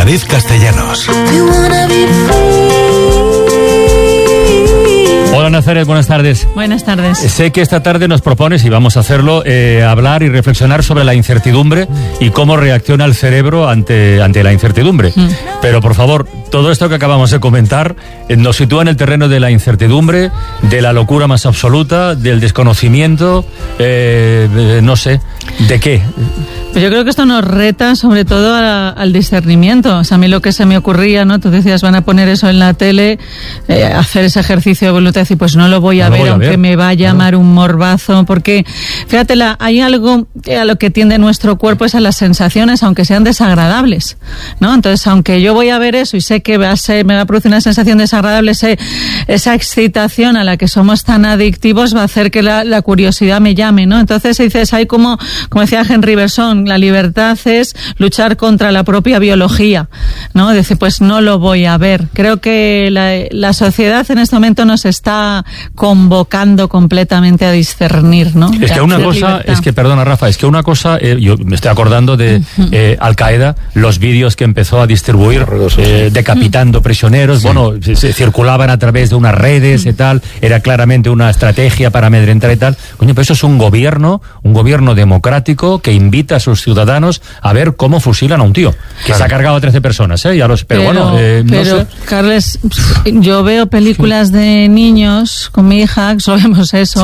Nazaret Castellanos. Hola Nazaret, buenas tardes. Buenas tardes. Sé que esta tarde nos propones, y vamos a hacerlo, hablar y reflexionar sobre la incertidumbre y cómo reacciona el cerebro ante la incertidumbre. Pero por favor, todo esto que acabamos de comentar nos sitúa en el terreno de la incertidumbre, de la locura más absoluta, del desconocimiento, no sé, ¿de qué? Pues yo creo que esto nos reta sobre todo al discernimiento. O sea, a mí lo que se me ocurría, ¿no? Tú decías, van a poner eso en la tele, hacer ese ejercicio de voluntad y pues no lo voy a ver, aunque me va a llamar un morbazo, porque fíjate, hay algo a lo que tiende nuestro cuerpo, es a las sensaciones, aunque sean desagradables, ¿no? Entonces, aunque yo voy a ver eso y sé que me va a producir una sensación desagradable, esa excitación a la que somos tan adictivos va a hacer que la curiosidad me llame, ¿no? Entonces dices, hay como decía Henry Bergson, la libertad es luchar contra la propia biología, ¿no? Dice, pues no lo voy a ver. Creo que la sociedad en este momento nos está convocando completamente a discernir, ¿no? Es que una cosa, perdona Rafa, yo me estoy acordando de Al Qaeda, los vídeos que empezó a distribuir decapitando prisioneros, se circulaban a través de unas redes y tal, era claramente una estrategia para amedrentar y tal. Coño, pero eso es un gobierno democrático que invita a sus ciudadanos a ver cómo fusilan a un tío que se ha cargado a 13 personas, no sé. Carles, yo veo películas de niños con mi hija, solo vemos eso,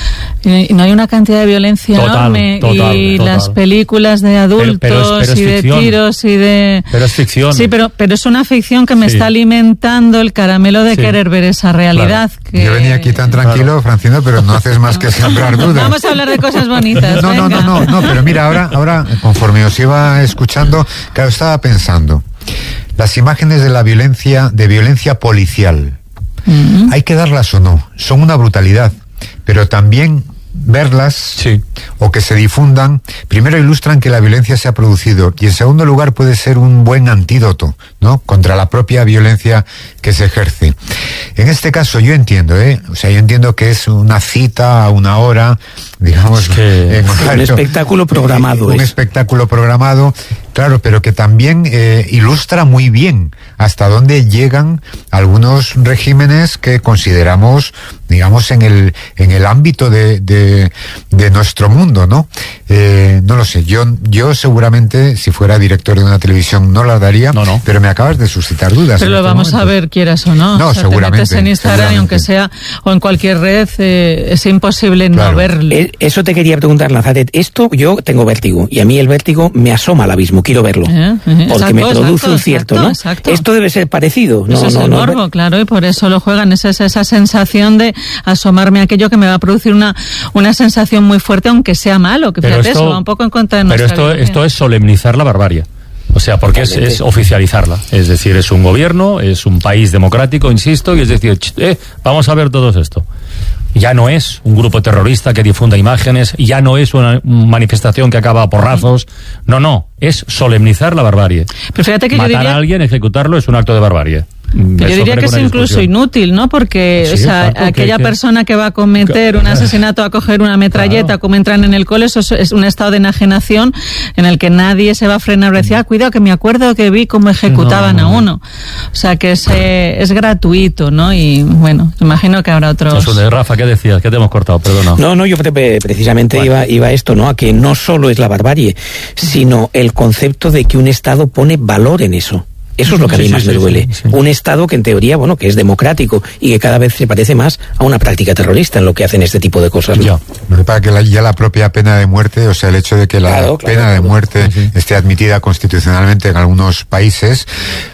y no hay una cantidad de violencia enorme, y las películas de adultos pero y de tiros y de... Pero es ficción. Sí, pero es una ficción que me está alimentando el caramelo de querer ver esa realidad. Claro. Que... Yo venía aquí tan tranquilo, Francino, pero no haces más que sembrar dudas. Vamos a hablar de cosas bonitas. No, pero mira, ahora conforme os iba escuchando, claro, estaba pensando, las imágenes de la violencia policial, ¿hay que darlas o no? Son una brutalidad, pero también verlas o que se difundan, primero ilustran que la violencia se ha producido y en segundo lugar puede ser un buen antídoto, ¿no?, contra la propia violencia que se ejerce. En este caso yo entiendo, yo entiendo que es una cita a una hora, digamos, en horario, un espectáculo programado. Un espectáculo programado, claro, pero que también ilustra muy bien hasta dónde llegan algunos regímenes que consideramos, digamos, en el ámbito de nuestro mundo, ¿no? No lo sé, yo seguramente, si fuera director de una televisión, no la daría, pero me acabas de suscitar dudas. Pero lo vamos a ver, quieras o no. No, seguramente. Te metes en Instagram y aunque sea, o en cualquier red, es imposible no verlo. Eso te quería preguntar, Nazaret. Yo tengo vértigo, y a mí el vértigo me asoma al abismo, quiero verlo. Porque me produce un cierto, ¿no? Exacto. Esto debe ser parecido. Eso es el morbo, claro, y por eso lo juegan. Es esa sensación de asomarme a aquello que me va a producir una sensación muy fuerte, aunque sea malo, que fíjate, eso va un poco en contra de nuestra Pero esto es solemnizar la barbarie. O sea, porque es oficializarla. Es decir, es un gobierno, es un país democrático, insisto, y es decir, vamos a ver todo esto. Ya no es un grupo terrorista que difunda imágenes, ya no es una manifestación que acaba a porrazos. No, es solemnizar la barbarie. Pero fíjate que matar a alguien, ejecutarlo, es un acto de barbarie. Yo diría que es incluso inútil, ¿no? Porque aquella persona que va a cometer un asesinato, a coger una metralleta, como entran en el cole, eso es un estado de enajenación en el que nadie se va a frenar y decir, cuidado, que me acuerdo que vi cómo ejecutaban a uno. O sea, que es gratuito, ¿no? Y bueno, imagino que habrá otros... Eso de Rafa, ¿qué decías? ¿Qué te hemos cortado? Perdona. No, yo precisamente iba a esto, ¿no? A que no solo es la barbarie, sino el concepto de que un Estado pone valor en eso. Eso es lo que a mí más me duele. Sí. Un Estado que en teoría, que es democrático y que cada vez se parece más a una práctica terrorista en lo que hacen este tipo de cosas, ¿no? Lo que pasa es que ya la propia pena de muerte, o sea, el hecho de que la pena de muerte esté admitida constitucionalmente en algunos países,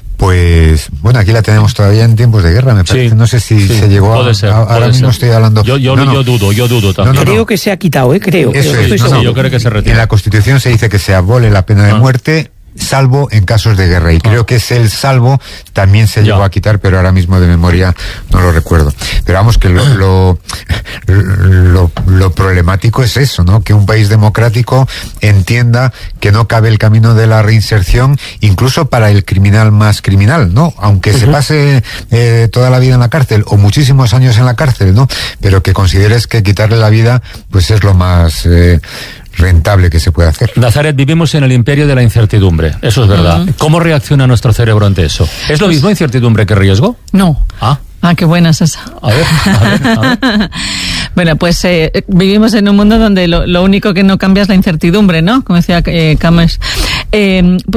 pues, aquí la tenemos todavía en tiempos de guerra, me parece. No sé si se llegó ahora mismo estoy hablando... Yo dudo también. Creo que se ha quitado, creo. Yo creo que se retira. En la Constitución se dice que se abole la pena de muerte, salvo en casos de guerra, y creo que ese el salvo también se llegó a quitar, pero ahora mismo de memoria no lo recuerdo. Pero vamos, que lo problemático es eso, ¿no? Que un país democrático entienda que no cabe el camino de la reinserción, incluso para el criminal más criminal, ¿no? Aunque se pase toda la vida en la cárcel o muchísimos años en la cárcel, ¿no? Pero que consideres que quitarle la vida, pues es lo más rentable que se puede hacer. Nazaret, vivimos en el imperio de la incertidumbre, eso es verdad. ¿Cómo reacciona nuestro cerebro ante eso? ¿Es lo mismo incertidumbre que riesgo? No. Qué buena es esa. A ver. Bueno, pues vivimos en un mundo donde lo único que no cambia es la incertidumbre, ¿no? Como decía Camus.